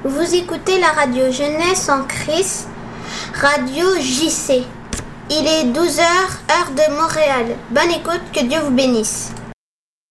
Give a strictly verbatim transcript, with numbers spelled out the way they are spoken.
Vous écoutez la radio Jeunesse en Christ, radio J C. Il est douze heures, heure de Montréal. Bonne écoute, que Dieu vous bénisse.